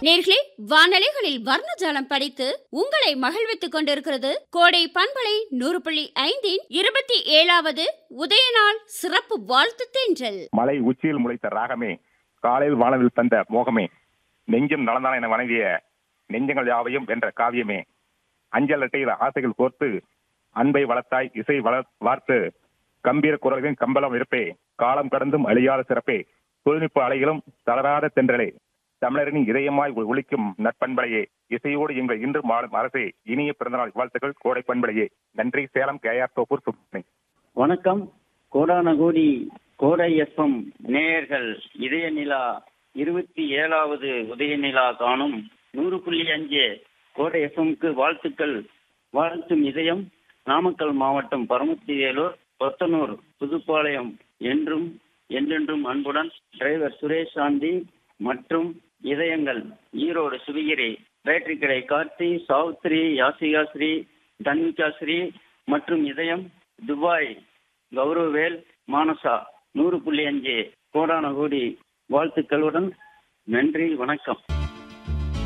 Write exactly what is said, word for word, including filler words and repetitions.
நேர்களே, வானலைகளில் வர்ணஜாலம் படித்து உங்களை மகிழ்வித்துக் கொண்டிருக்கிறது கோடை பண்பலை நூறு புள்ளி ஐந்தின் இருபத்தி ஏழாவது உதயநாள் சிறப்பு வாழ்த்து தென்றல். மலை உச்சியில் முளைத்த ராகமே, காலையில் வானவில் தந்த மோகமே, நெஞ்சம் நலந்தான என வணங்கிய நெஞ்சங்கள் யாவையும் வென்ற காவியமே, அஞ்சல் அட்டையில் ஆசைகள் கோர்த்து அன்பை வளர்த்தாய் இசை வள வார்த்து கம்பீர குரல்களின் கம்பளம் இருப்பே, காலம் கடந்தும் அழியாத சிறப்பே, தொழில்நுட்ப அலைகளும் தளராத தென்றலே, தமிழரின் இதயமாய் ஒழிக்கும் நட்பண்பலையே, இசையோடு எங்கள் இன்று மாடும் அரசே, இனிய பிறந்தநாள் வாழ்த்துக்கள் கோடை பண்பலையே. நன்றி. Salem K R Thoppur Subramani. வணக்கம். கோடான கோடி கோடை எஃப்எம் நேயர்கள், இதய நிலா இருபத்தி ஏழாவது உதய நிலா காணும் நூறு புள்ளி அஞ்சு கோடை எஃப்எம்க்கு வாழ்த்துக்கள். வாழ்த்தும் இதயம் நாமக்கல் மாவட்டம் பரமத்தி வேலூர் கொத்தனூர் புதுப்பாளையம். என்றும் என்றென்றும் அன்புடன் டிரைவர் சுரேஷ் சாந்தி மற்றும் இதயங்கள் ஈரோடு சுபிகிரி, பேட்டரி கடை கார்த்தி, சாவித்ரி, யாசிகா ஸ்ரீ, தன்விகா ஸ்ரீ மற்றும் இதயம் துபாய் கௌரவேல் மானசா. நூறு புள்ளி அஞ்சு கோடான கோடி வாழ்த்துக்களுடன் நன்றி, வணக்கம்.